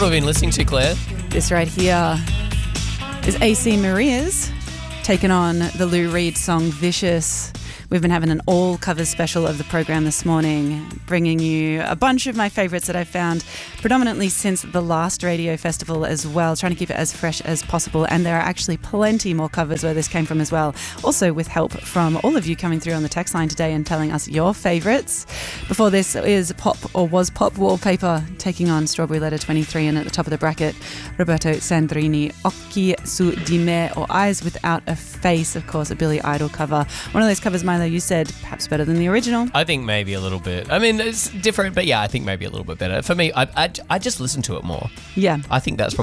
What have we been listening to, Claire? This right here is AC Maria's taken on the Lou Reed song Vicious. We've been having an all covers special of the program this morning, bringing you a bunch of my favourites that I've found predominantly since the last radio festival as well, trying to keep it as fresh as possible. And there are actually plenty more covers where this came from as well. Also with help from all of you coming through on the text line today and telling us your favourites. Before this is Was Pop Wallpaper taking on Strawberry Letter 23, and at the top of the bracket, Roberto Sandrini, Occhi su di me, or Eyes Without a Face, of course, a Billy Idol cover. One of those covers, Milo, you said perhaps better than the original. I think maybe a little bit. I mean, it's different, but yeah, I think maybe a little bit better. For me, I just listen to it more. Yeah. I think that's probably